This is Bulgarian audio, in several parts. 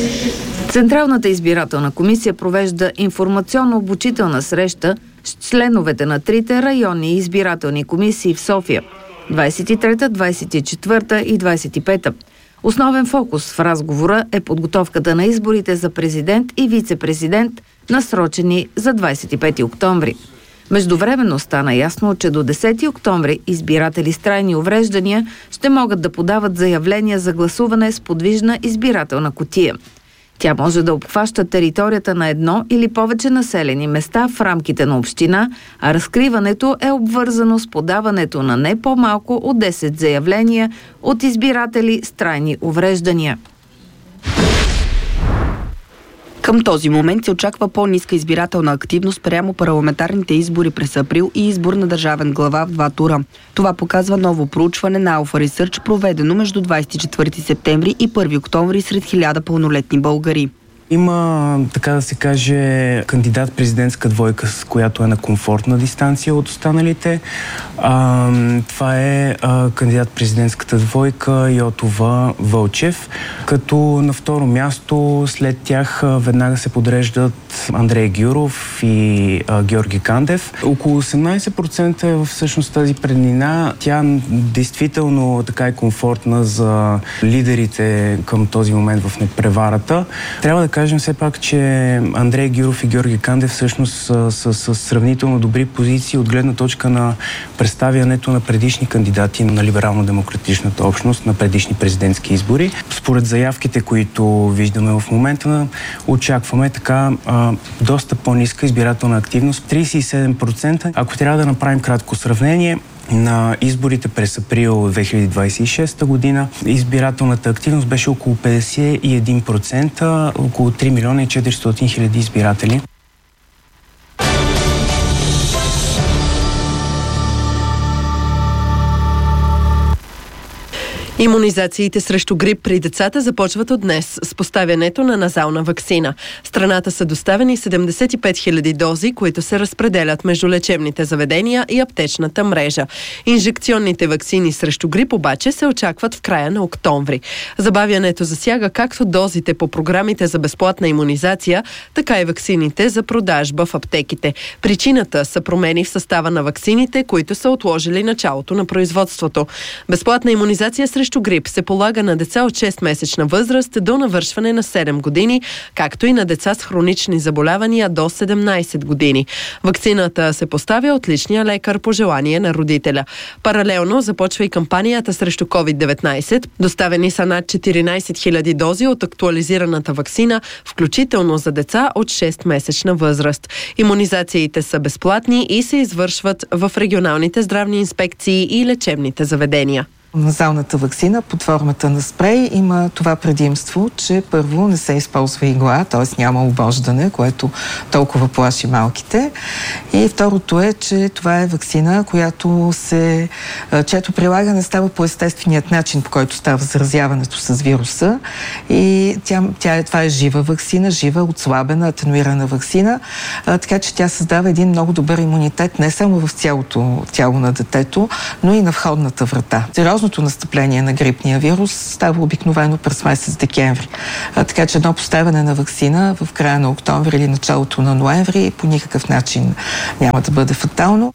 Централната избирателна комисия провежда информационно-обучителна среща с членовете на трите районни избирателни комисии в София – 23-та, 24-та и 25-та. Основен фокус в разговора е подготовката на изборите за президент и вице-президент, насрочени за 25 октомври. Междувременно стана ясно, че до 10 октомври избиратели с трайни увреждания ще могат да подават заявления за гласуване с подвижна избирателна кутия. Тя може да обхваща територията на едно или повече населени места в рамките на община, а разкриването е обвързано с подаването на не по-малко от 10 заявления от избиратели с трайни увреждания. Към този момент се очаква по-ниска избирателна активност прямо парламентарните избори през април и избор на държавен глава в 2 тура. Това показва ново проучване на Alpha Research, проведено между 24 септември и 1 октомври сред 1000 пълнолетни българи. Има, така да се каже, кандидат-президентска двойка, с която е на комфортна дистанция от останалите. Това е кандидат-президентската двойка Йотова Вълчев, като на второ място след тях веднага се подреждат Андрей Гюров и Георги Кандев. Около 18% е всъщност тази преднина. Тя действително така е комфортна за лидерите към този момент в непреварата. Трябва да кажем все пак, че Андрей Гюров и Георги Кандев всъщност са сравнително добри позиции от гледна точка на представянето на предишни кандидати на либерално-демократичната общност на предишни президентски избори. Според заявките, които виждаме в момента, очакваме така доста по-ниска избирателна активност. 37%. Ако трябва да направим кратко сравнение, на изборите през април 2026 година избирателната активност беше около 51%, около 3 милиона и 400 хиляди избиратели. Имунизациите срещу грип при децата започват от днес с поставянето на назална ваксина. В страната са доставени 75 000 дози, които се разпределят между лечебните заведения и аптечната мрежа. Инжекционните ваксини срещу грип обаче се очакват в края на октомври. Забавянето засяга както дозите по програмите за безплатна имунизация, така и ваксините за продажба в аптеките. Причината са промени в състава на ваксините, които са отложили началото на производството. Безплатна имунизация срещу грип се полага на деца от 6-месечна възраст до навършване на 7 години, както и на деца с хронични заболявания до 17 години. Ваксината се поставя от личния лекар по желание на родителя. Паралелно започва и кампанията срещу COVID-19. Доставени са над 14 000 дози от актуализираната ваксина, включително за деца от 6-месечна възраст. Имунизациите са безплатни и се извършват в регионалните здравни инспекции и лечебните заведения. Назалната ваксина под формата на спрей има това предимство, че първо не се използва игла, т.е. няма обождане, което толкова плаши малките. И второто е, че това е ваксина, чието прилагане става по естественият начин, по който става заразяването с вируса. И това е жива ваксина, жива, отслабена, атенуирана ваксина, така че тя създава един много добър имунитет не само в цялото тяло на детето, но и на входната врата. Сериозното настъпление на грипния вирус става обикновено през месец декември. Така че едно поставяне на ваксина в края на октомври или началото на ноември по никакъв начин няма да бъде фатално.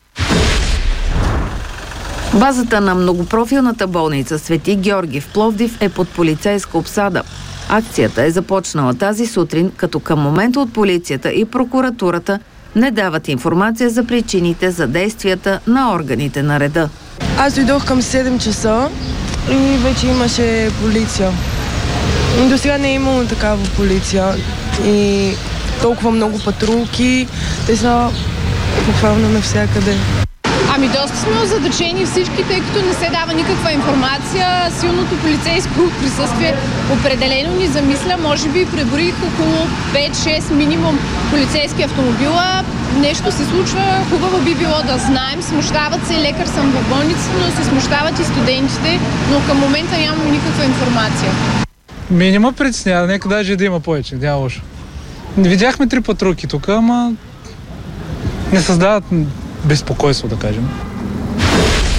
Базата на многопрофилната болница Свети Георги в Пловдив е под полицейска обсада. Акцията е започнала тази сутрин, като към момента от полицията и прокуратурата не дават информация за причините за действията на органите на реда. Аз дойдох към 7 часа и вече имаше полиция. До сега не е имало такава полиция и толкова много патрулки. Те са буквално навсякъде. Ами доста сме озадачени всички, тъй като не се дава никаква информация. Силното полицейско присъствие определено ни замисля. Може би преброих около 5-6 минимум полицейски автомобила. Нещо се случва, хубаво би било да знаем. Смущават се, лекар съм в болница, но се смущават и студентите, но към момента нямам никаква информация. Минима притеснява, нека даже да има повече, няма лошо. Видяхме 3 патрулки тук, ама не създават безпокойство, да кажем.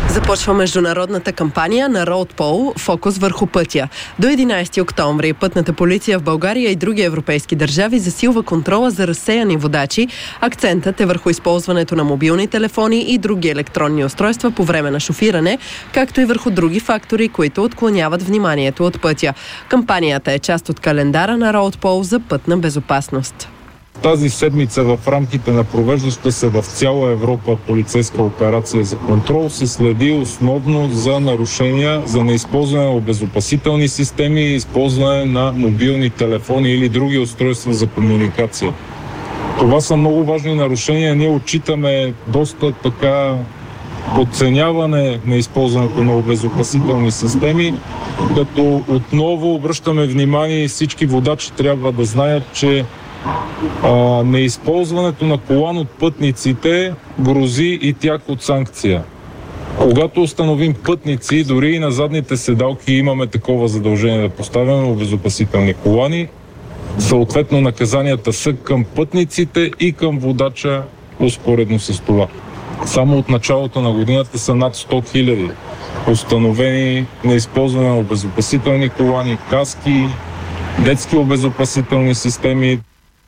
Започва международната кампания на RoadPol «Фокус върху пътя». До 11 октомври пътната полиция в България и други европейски държави засилва контрола за разсеяни водачи. Акцентът е върху използването на мобилни телефони и други електронни устройства по време на шофиране, както и върху други фактори, които отклоняват вниманието от пътя. Кампанията е част от календара на RoadPol за пътна безопасност. Тази седмица в рамките на провеждаща се в цяла Европа полицейска операция за контрол се следи основно за нарушения за неизползване на обезопасителни системи и използване на мобилни телефони или други устройства за комуникация. Това са много важни нарушения. Ние отчитаме доста така подценяване на използването на обезопасителни системи, като отново обръщаме внимание и всички водачи трябва да знаят, че неизползването на колан от пътниците грози и тях от санкция. Когато установим пътници, дори и на задните седалки имаме такова задължение да поставяме обезопасителни колани, съответно наказанията са към пътниците и към водача успоредно с това. Само от началото на годината са над 100 000 установени неизползване на обезопасителни колани, каски, детски обезопасителни системи.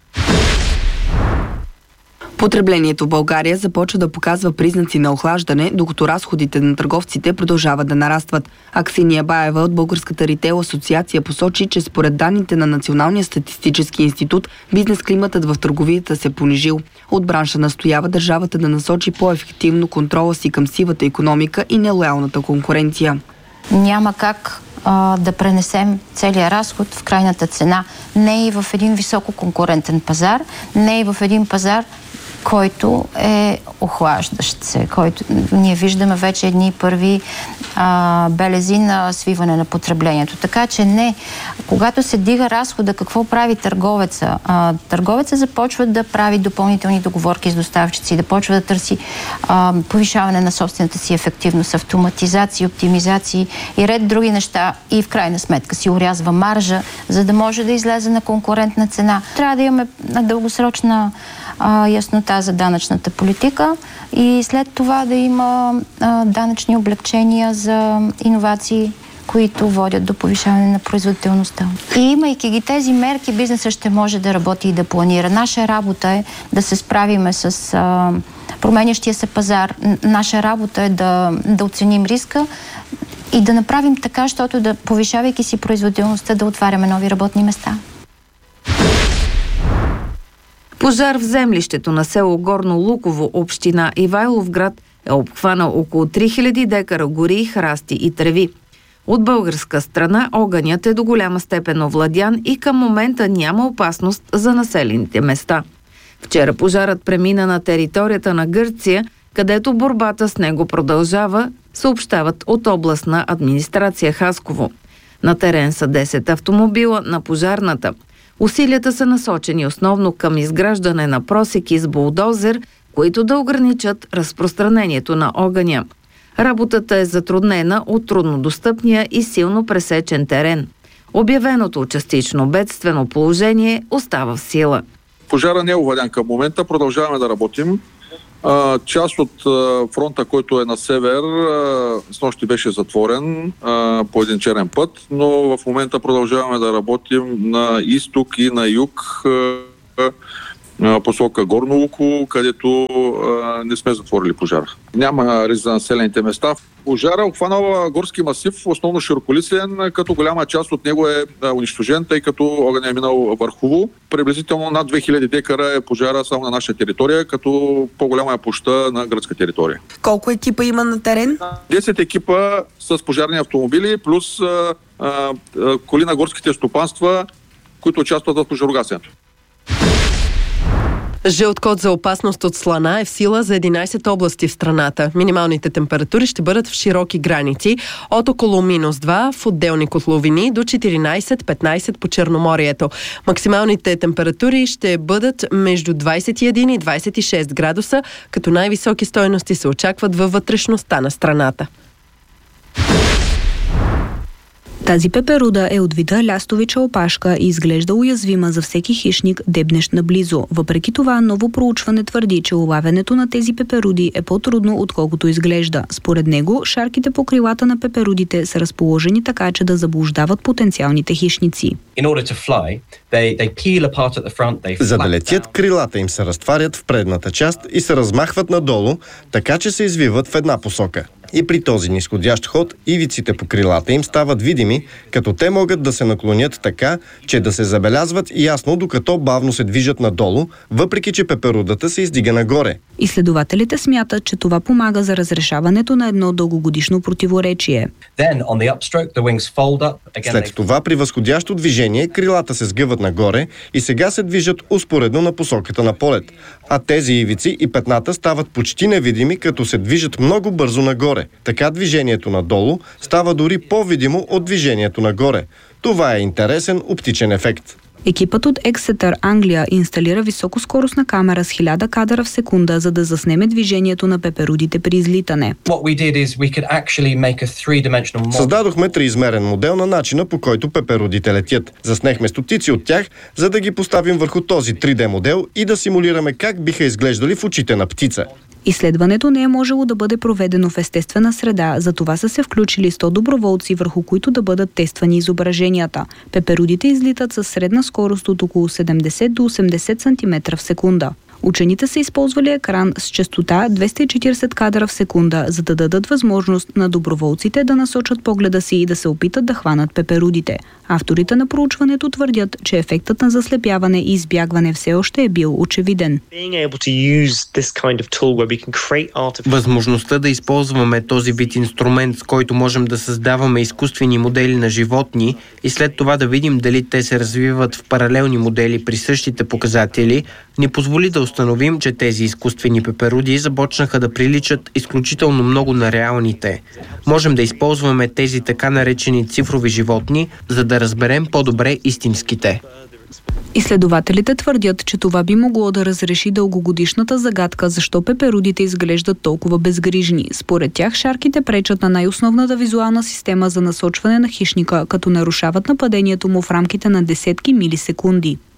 Потреблението в България започва да показва признаци на охлаждане, докато разходите на търговците продължават да нарастват. Аксения Баева от Българската ритейл асоциация посочи, че според данните на Националния статистически институт, бизнес климатът в търговията се понижил. От бранша настоява държавата да насочи по-ефективно контрола си към сивата икономика и нелоялната конкуренция. Няма как да пренесем целия разход в крайната цена. Не и в един висококонкурентен пазар, не и в един пазар, който е охлаждащ се, който ние виждаме вече едни първи белези на свиване на потреблението. Така че не, когато се дига разхода, какво прави търговеца? Търговеца започва да прави допълнителни договорки с доставчици, да почва да търси повишаване на собствената си ефективност, автоматизации, оптимизации и ред други неща и в крайна сметка си орязва маржа, за да може да излезе на конкурентна цена. Трябва да имаме дългосрочна яснота за данъчната политика и след това да има данъчни облекчения за иновации, които водят до повишаване на производителността. И имайки ги тези мерки, бизнесът ще може да работи и да планира. Наша работа е да се справиме с променящия се пазар. Наша работа е да оценим риска и да направим така, защото да, повишавайки си производителността, да отваряме нови работни места. Пожар в землището на село Горно Луково, община Ивайловград, е обхванал около 3000 декара гори, храсти и треви. От българска страна огънят е до голяма степен овладян и към момента няма опасност за населените места. Вчера пожарът премина на територията на Гърция, където борбата с него продължава, съобщават от областна администрация Хасково. На терен са 10 автомобила на пожарната. Усилията са насочени основно към изграждане на просеки с булдозер, които да ограничат разпространението на огъня. Работата е затруднена от труднодостъпния и силно пресечен терен. Обявеното частично бедствено положение остава в сила. Пожара не е овладян към момента, продължаваме да работим. Част от фронта, който е на север, снощи беше затворен по един черен път, но в момента продължаваме да работим на изток и на юг, посока Горно Луково, където не сме затворили пожара. Няма риск за населените места. Пожара обхванал горски масив, основно широколистен, като голяма част от него е унищожен, тъй като огън е минал върхово. Приблизително над 2000 декара е пожара само на наша територия, като по-голяма е площта на гръцка територия. Колко екипа има на терен? 10 екипа с пожарни автомобили, плюс коли на горските стопанства, които участват в пожарогасенето. Жълт код за опасност от слана е в сила за 11 области в страната. Минималните температури ще бъдат в широки граници от около -2 в отделни котловини до 14-15 по Черноморието. Максималните температури ще бъдат между 21 и 26 градуса, като най-високи стойности се очакват във вътрешността на страната. Тази пеперуда е от вида лястовича опашка и изглежда уязвима за всеки хищник, дебнещ наблизо. Въпреки това, ново проучване твърди, че улавянето на тези пеперуди е по-трудно, отколкото изглежда. Според него, шарките по крилата на пеперудите са разположени така, че да заблуждават потенциалните хищници. За да летят, крилата им се разтварят в предната част и се размахват надолу, така че се извиват в една посока. И при този низходящ ход, ивиците по крилата им стават видими, като те могат да се наклонят така, че да се забелязват ясно, докато бавно се движат надолу, въпреки че пеперудата се издига нагоре. Изследователите смятат, че това помага за разрешаването на едно дългогодишно противоречие. След това при възходящо движение крилата се сгъват нагоре и сега се движат успоредно на посоката на полет, а тези ивици и петната стават почти невидими, като се движат много бързо нагоре. Така движението надолу става дори по-видимо от движението нагоре. Това е интересен оптичен ефект. Екипът от Exeter, Англия, инсталира високоскоростна камера с 1000 кадра в секунда, за да заснеме движението на пеперудите при излитане. Създадохме триизмерен модел на начина, по който пеперудите летят. Заснехме стотици от тях, за да ги поставим върху този 3D модел и да симулираме как биха изглеждали в очите на птица. Изследването не е можело да бъде проведено в естествена среда, затова са се включили 100 доброволци, върху които да бъдат тествани изображенията. Пеперудите излитат със средна скорост от около 70 до 80 см в секунда. Учените са използвали екран с честота 240 кадра в секунда, за да дадат възможност на доброволците да насочат погледа си и да се опитат да хванат пеперудите. Авторите на проучването твърдят, че ефектът на заслепяване и избягване все още е бил очевиден. Възможността да използваме този вид инструмент, с който можем да създаваме изкуствени модели на животни и след това да видим дали те се развиват в паралелни модели при същите показатели, ни позволи да установим, че тези изкуствени пеперуди започнаха да приличат изключително много на реалните. Можем да използваме тези така наречени цифрови животни, за да разберем по-добре истинските. Изследователите твърдят, че това би могло да разреши дългогодишната загадка, защо пеперудите изглеждат толкова безгрижни. Според тях шарките пречат на най-основната визуална система за насочване на хищника, като нарушават нападението му в рамките на десетки милисекунди.